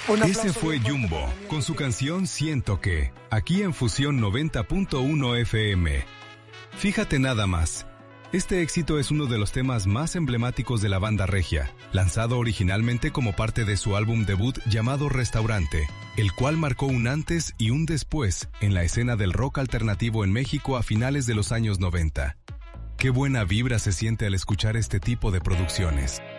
Ese fue Jumbo, con su canción Siento que, aquí en Fusión 90.1 FM. Fíjate nada más. Este éxito es uno de los temas más emblemáticos de la banda regia, lanzado originalmente como parte de su álbum debut llamado Restaurante, el cual marcó un antes y un después en la escena del rock alternativo en México a finales de los años 90. Qué buena vibra se siente al escuchar este tipo de producciones.